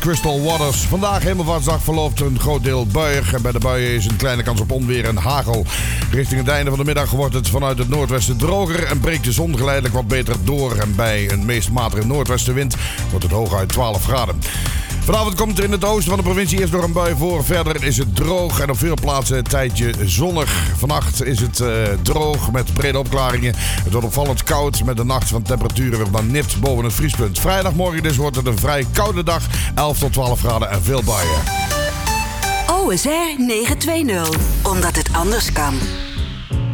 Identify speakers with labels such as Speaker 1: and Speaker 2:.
Speaker 1: Crystal Waters. Vandaag Hemelvaartsdag verloopt een groot deel buiig. En bij de buien is een kleine kans op onweer en hagel. Richting het einde van de middag wordt het vanuit het noordwesten droger en breekt de zon geleidelijk wat beter door. En bij een meest matige noordwestenwind wordt het hooguit 12 graden. Vanavond komt er in het oosten van de provincie eerst nog een bui voor. Verder is het droog en op veel plaatsen een tijdje zonnig. Vannacht is het droog met brede opklaringen. Het wordt opvallend koud met de nacht van temperaturen weer maar nipt boven het vriespunt. Vrijdagmorgen dus wordt het een vrij koude dag. 11 tot 12 graden en veel buien.
Speaker 2: OSR 920. Omdat het anders kan.